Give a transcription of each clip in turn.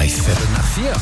gleich 3:45.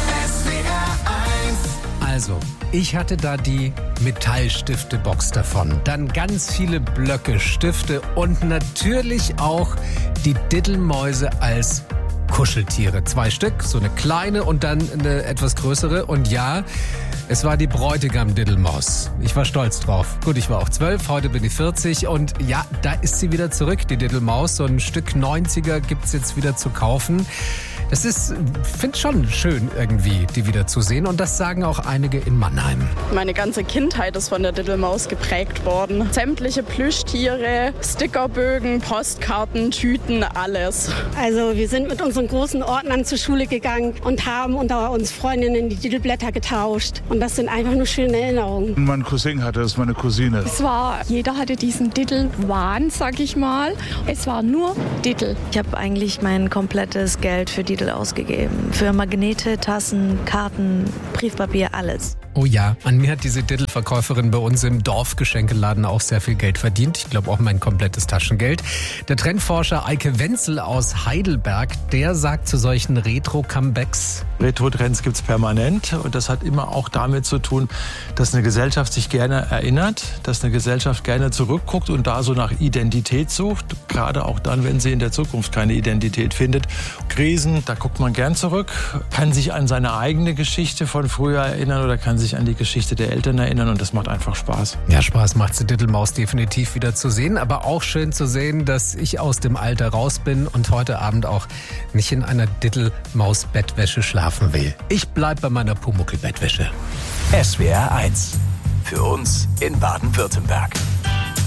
Also, ich hatte da die Metallstifte-Box davon. Dann ganz viele Blöcke, Stifte und natürlich auch die Diddelmäuse als Kuscheltiere. 2 Stück, so eine kleine und dann eine etwas größere. Und ja, es war die Bräutigam-Diddelmaus. Ich war stolz drauf. Gut, ich war auch 12, heute bin ich 40 und ja, da ist sie wieder zurück, die Diddelmaus. So ein Stück 90er gibt's jetzt wieder zu kaufen. Das ist, finde schon schön irgendwie, die wieder zu sehen. Und das sagen auch einige in Mannheim. Meine ganze Kindheit ist von der Diddelmaus geprägt worden. Sämtliche Plüschtiere, Stickerbögen, Postkarten, Tüten, alles. Also wir sind mit unseren großen Ordnern zur Schule gegangen und haben unter uns Freundinnen die Diddelblätter getauscht. Und das sind einfach nur schöne Erinnerungen. Mein Cousin hatte es, meine Cousine. Jeder hatte diesen Diddelwahn, sag ich mal. Es war nur Diddel. Ich habe eigentlich mein komplettes Geld für Diddel ausgegeben. Für Magnete, Tassen, Karten, Briefpapier, alles. Oh ja, an mir hat diese Diddelverkäuferin bei uns im Dorfgeschenkeladen auch sehr viel Geld verdient. Ich glaube auch mein komplettes Taschengeld. Der Trendforscher Eike Wenzel aus Heidelberg, der sagt zu solchen Retro-Comebacks: Retro-Trends gibt's permanent und das hat immer auch damit zu tun, dass eine Gesellschaft sich gerne erinnert, dass eine Gesellschaft gerne zurückguckt und da so nach Identität sucht, gerade auch dann, wenn sie in der Zukunft keine Identität findet. Krisen, da guckt man gern zurück, kann sich an seine eigene Geschichte von früher erinnern oder kann sich an die Geschichte der Eltern erinnern und das macht einfach Spaß. Ja, Spaß macht die Diddelmaus definitiv wieder zu sehen, aber auch schön zu sehen, dass ich aus dem Alter raus bin und heute Abend auch nicht in einer Diddelmaus-Bettwäsche schlafen will. Ich bleib bei meiner Pumuckl-Bettwäsche. SWR 1. Für uns in Baden-Württemberg.